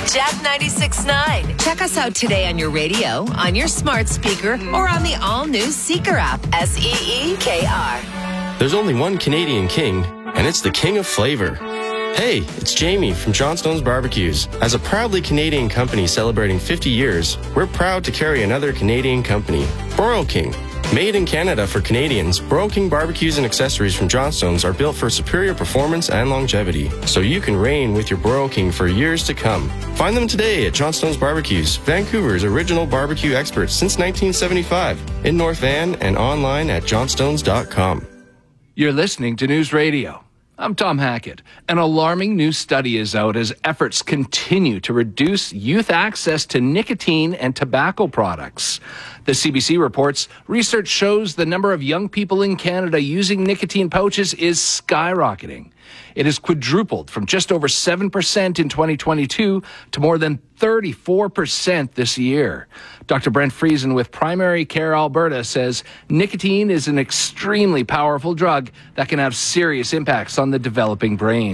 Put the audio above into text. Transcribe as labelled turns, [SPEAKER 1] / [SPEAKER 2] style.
[SPEAKER 1] Jack 96.9. Check us out today on your radio, on your smart speaker, or on the all-new Seeker app. SEEKR.
[SPEAKER 2] There's only one Canadian king, and it's the king of flavor. Hey, it's Jamie from Johnstone's Barbecues. As a proudly Canadian company celebrating 50 years, we're proud to carry another Canadian company, Broil King. Made in Canada for Canadians, Broil King barbecues and accessories from Johnstone's are built for superior performance and longevity, so you can reign with your Broil King for years to come. Find them today at Johnstone's Barbecues, Vancouver's original barbecue experts since 1975, in North Van and online at johnstones.com.
[SPEAKER 3] You're listening to News Radio. I'm Tom Hackett. An alarming new study is out as efforts continue to reduce youth access to nicotine and tobacco products. The CBC reports research shows the number of young people in Canada using nicotine pouches is skyrocketing. It has quadrupled from just over 7% in 2022 to more than 34% this year. Dr. Brent Friesen with Primary Care Alberta says nicotine is an extremely powerful drug that can have serious impacts on the developing brain.